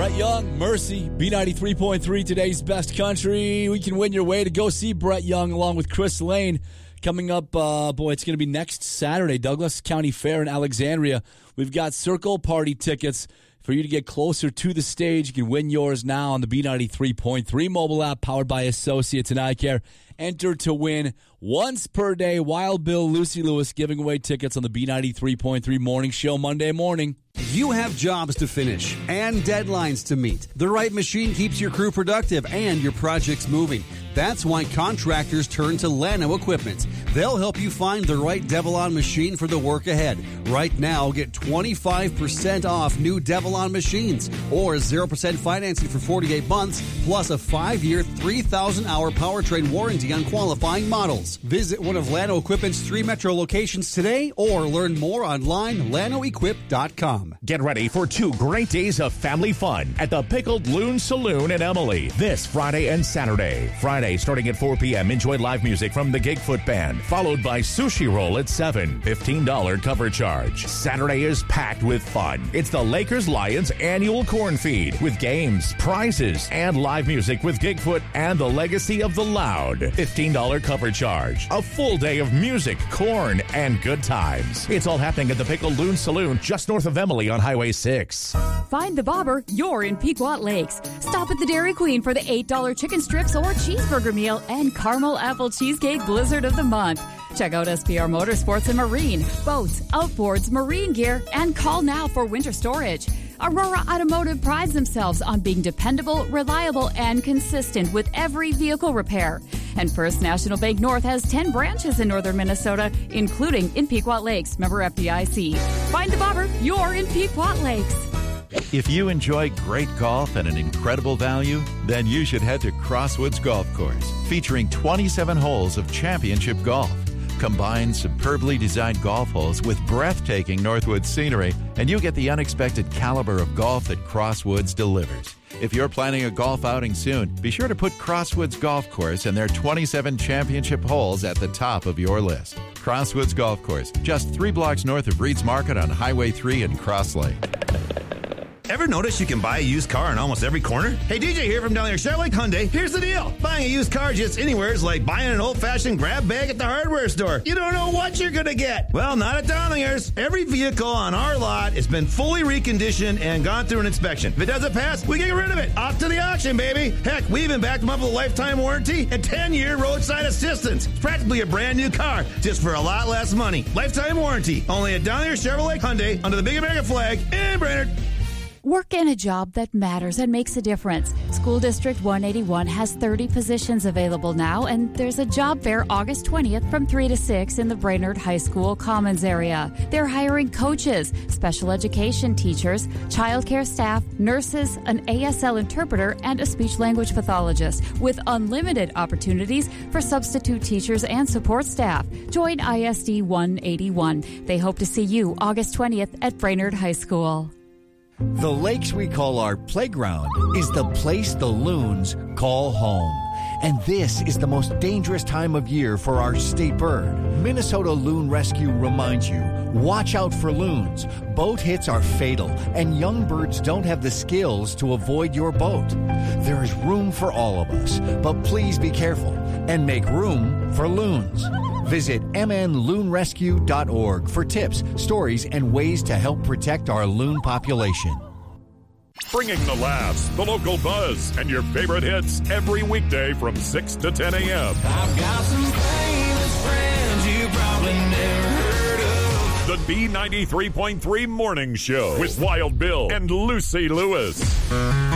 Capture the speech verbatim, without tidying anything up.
Brett Young, Mercy, B ninety-three point three, today's best country. We can win your way to go see Brett Young along with Chris Lane. Coming up, uh, boy, it's going to be next Saturday, Douglas County Fair in Alexandria. We've got Circle Party tickets for you to get closer to the stage. You can win yours now on the B ninety-three point three mobile app powered by Associates and Eye Care. Enter to win once per day. Wild Bill, Lucy Lewis giving away tickets on the B ninety-three point three morning show Monday morning. You have jobs to finish and deadlines to meet. The right machine keeps your crew productive and your projects moving. That's why contractors turn to Llano Equipment. They'll help you find the right Devilon machine for the work ahead. Right now, get twenty-five percent off new Devilon machines or zero percent financing for forty-eight months, plus a five-year, three thousand hour powertrain warranty on qualifying models. Visit one of Llano Equipment's three metro locations today or learn more online, llano equip dot com. Get ready for two great days of family fun at the Pickled Loon Saloon in Emily this Friday and Saturday. Friday, starting at four p.m., enjoy live music from the Gigfoot Band, followed by Sushi Roll at seven, fifteen dollars cover charge. Saturday is packed with fun. It's the Lakers-Lions annual corn feed with games, prizes, and live music with Gigfoot and the Legacy of the Loud. fifteen dollars cover charge. A full day of music, corn, and good times. It's all happening at the Pickled Loon Saloon just north of Emily on Highway six. Find the bobber, you're in Pequot Lakes. Stop at the Dairy Queen for the eight dollars chicken strips or cheeseburger meal and caramel apple cheesecake blizzard of the month. Check out S P R Motorsports and Marine, boats, outboards, marine gear, and call now for winter storage. Aurora Automotive prides themselves on being dependable, reliable, and consistent with every vehicle repair. And First National Bank North has ten branches in northern Minnesota, including in Pequot Lakes. Member F D I C. Find the bobber, you're in Pequot Lakes. If you enjoy great golf at an incredible value, then you should head to Crosswoods Golf Course, featuring twenty-seven holes of championship golf. Combine superbly designed golf holes with breathtaking Northwoods scenery, and you get the unexpected caliber of golf that Crosswoods delivers. If you're planning a golf outing soon, be sure to put Crosswoods Golf Course and their twenty-seven championship holes at the top of your list. Crosswoods Golf Course, just three blocks north of Reed's Market on Highway three in Cross Lake. Ever notice you can buy a used car in almost every corner? Hey, D J here from down there, Chevrolet Hyundai. Here's the deal. Buying a used car just anywhere is like buying an old-fashioned grab bag at the hardware store. You don't know what you're going to get. Well, not at Downingers. Every vehicle on our lot has been fully reconditioned and gone through an inspection. If it doesn't pass, we get rid of it. Off to the auction, baby. Heck, we even backed them up with a lifetime warranty and ten-year roadside assistance. It's practically a brand new car, just for a lot less money. Lifetime warranty. Only at Down Here Chevrolet Hyundai under the Big American flag in Brainerd. Work in a job that matters and makes a difference. School District one eighty-one has thirty positions available now, and there's a job fair August twentieth from three to six in the Brainerd High School Commons area. They're hiring coaches, special education teachers, childcare staff, nurses, an A S L interpreter, and a speech-language pathologist, with unlimited opportunities for substitute teachers and support staff. Join I S D one eighty-one. They hope to see you August twentieth at Brainerd High School. The lakes we call our playground is the place the loons call home. And this is the most dangerous time of year for our state bird. Minnesota Loon Rescue reminds you, watch out for loons. Boat hits are fatal, and young birds don't have the skills to avoid your boat. There is room for all of us, but please be careful and make room for loons. Visit m n loon rescue dot org for tips, stories, and ways to help protect our loon population. Bringing the laughs, the local buzz, and your favorite hits every weekday from six to ten a.m. I've got some famous friends you probably never heard of. The B ninety-three point three Morning Show with Wild Bill and Lucy Lewis.